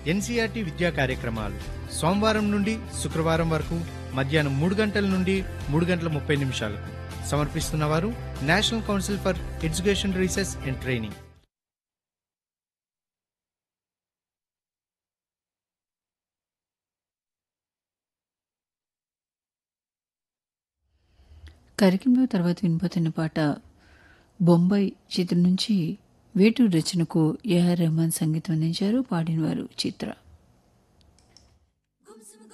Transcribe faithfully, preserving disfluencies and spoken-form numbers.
NCERT విద్యా కార్యక్రమాలు సోమవారం నుండి శుక్రవారం వరకు మధ్యాహ్నం మూడు గంటల నుండి మూడు గంటల ముప్పై నిమిషాలకు సమర్పిస్తున్నవారు national council for education research and training. కార్యక్రమంలో తర్వాత వినిపోతున్న పాట బొంబాయి చిత్రం నుంచి వేటూరు రచనకు ఏఆర్ రెహమాన్ సంగీతం అందించారు. పాడినవారు చిత్ర.